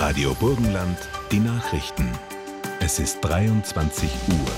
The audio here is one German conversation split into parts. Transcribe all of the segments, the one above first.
Radio Burgenland, die Nachrichten. Es ist 23 Uhr.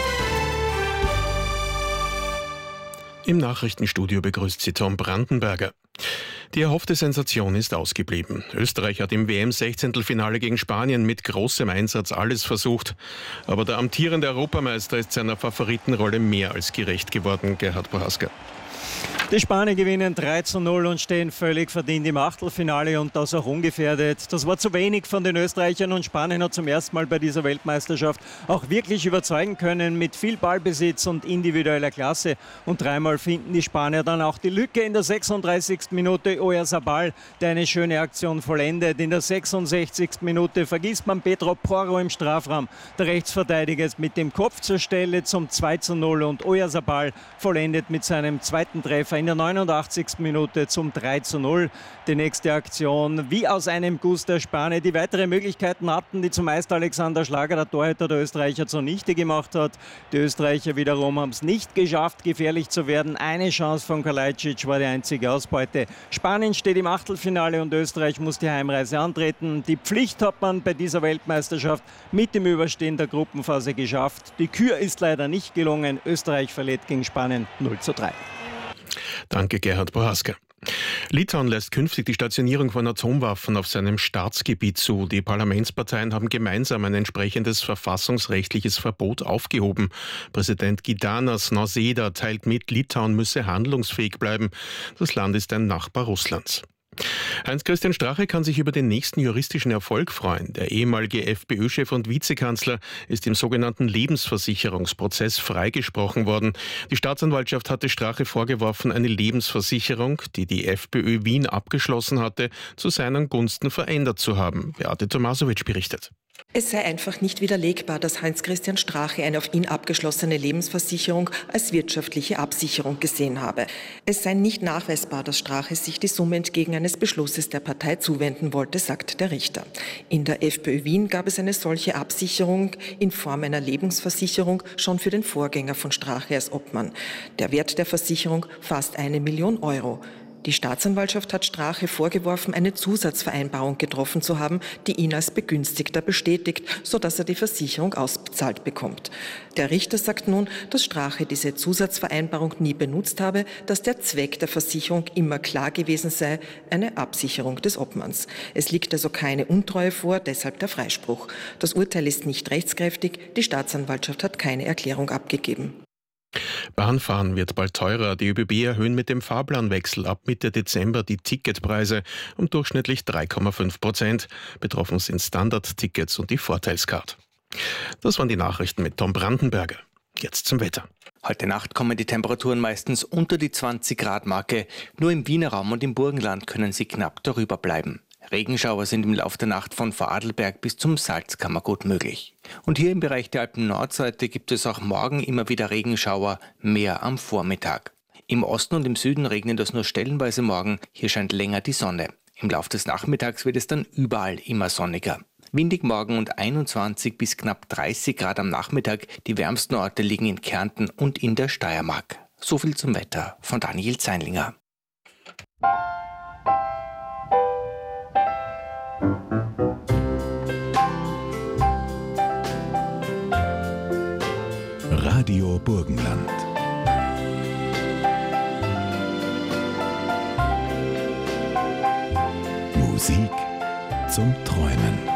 Im Nachrichtenstudio begrüßt sie Tom Brandenberger. Die erhoffte Sensation ist ausgeblieben. Österreich hat im WM-16-Finale gegen Spanien mit großem Einsatz alles versucht. Aber der amtierende Europameister ist seiner Favoritenrolle mehr als gerecht geworden, Gerhard Prohaska. Die Spanier gewinnen 3:0 und stehen völlig verdient im Achtelfinale und das auch ungefährdet. Das war zu wenig von den Österreichern und Spanien hat zum ersten Mal bei dieser Weltmeisterschaft auch wirklich überzeugen können mit viel Ballbesitz und individueller Klasse. Und dreimal finden die Spanier dann auch die Lücke. In der 36. Minute Oyarzabal, der eine schöne Aktion vollendet. In der 66. Minute vergisst man Pedro Porro im Strafraum. Der Rechtsverteidiger ist mit dem Kopf zur Stelle zum 2:0 und Oyarzabal vollendet mit seinem zweiten Treffer in der 89. Minute zum 3:0. Die nächste Aktion wie aus einem Guss der Spanier. Die weitere Möglichkeiten hatten, die zumeist Alexander Schlager, der Torhüter der Österreicher, zunichte gemacht hat. Die Österreicher wiederum haben es nicht geschafft, gefährlich zu werden. Eine Chance von Kalajdzic war die einzige Ausbeute. Spanien steht im Achtelfinale und Österreich muss die Heimreise antreten. Die Pflicht hat man bei dieser Weltmeisterschaft mit dem Überstehen der Gruppenphase geschafft. Die Kür ist leider nicht gelungen. Österreich verliert gegen Spanien 0:3. Danke, Gerhard Prohaska. Litauen lässt künftig die Stationierung von Atomwaffen auf seinem Staatsgebiet zu. Die Parlamentsparteien haben gemeinsam ein entsprechendes verfassungsrechtliches Verbot aufgehoben. Präsident Gitanas Nausėda teilt mit, Litauen müsse handlungsfähig bleiben. Das Land ist ein Nachbar Russlands. Heinz-Christian Strache kann sich über den nächsten juristischen Erfolg freuen. Der ehemalige FPÖ-Chef und Vizekanzler ist im sogenannten Lebensversicherungsprozess freigesprochen worden. Die Staatsanwaltschaft hatte Strache vorgeworfen, eine Lebensversicherung, die die FPÖ Wien abgeschlossen hatte, zu seinen Gunsten verändert zu haben. Beate Tomasowitsch berichtet. Es sei einfach nicht widerlegbar, dass Heinz-Christian Strache eine auf ihn abgeschlossene Lebensversicherung als wirtschaftliche Absicherung gesehen habe. Es sei nicht nachweisbar, dass Strache sich die Summe entgegen eines Beschlusses der Partei zuwenden wollte, sagt der Richter. In der FPÖ Wien gab es eine solche Absicherung in Form einer Lebensversicherung schon für den Vorgänger von Strache als Obmann. Der Wert der Versicherung fast 1 Million Euro. Die Staatsanwaltschaft hat Strache vorgeworfen, eine Zusatzvereinbarung getroffen zu haben, die ihn als Begünstigter bestätigt, sodass er die Versicherung ausbezahlt bekommt. Der Richter sagt nun, dass Strache diese Zusatzvereinbarung nie benutzt habe, dass der Zweck der Versicherung immer klar gewesen sei, eine Absicherung des Obmanns. Es liegt also keine Untreue vor, deshalb der Freispruch. Das Urteil ist nicht rechtskräftig, die Staatsanwaltschaft hat keine Erklärung abgegeben. Bahnfahren wird bald teurer. Die ÖBB erhöhen mit dem Fahrplanwechsel ab Mitte Dezember die Ticketpreise um durchschnittlich 3,5%. Betroffen sind Standard-Tickets und die Vorteilscard. Das waren die Nachrichten mit Tom Brandenberger. Jetzt zum Wetter. Heute Nacht kommen die Temperaturen meistens unter die 20-Grad-Marke. Nur im Wiener Raum und im Burgenland können sie knapp darüber bleiben. Regenschauer sind im Laufe der Nacht von Vorarlberg bis zum Salzkammergut möglich. Und hier im Bereich der Alpen-Nordseite gibt es auch morgen immer wieder Regenschauer, mehr am Vormittag. Im Osten und im Süden regnet es nur stellenweise morgen, hier scheint länger die Sonne. Im Laufe des Nachmittags wird es dann überall immer sonniger. Windig morgen und 21 bis knapp 30 Grad am Nachmittag. Die wärmsten Orte liegen in Kärnten und in der Steiermark. So viel zum Wetter von Daniel Zeinlinger. Radio Burgenland. Musik zum Träumen.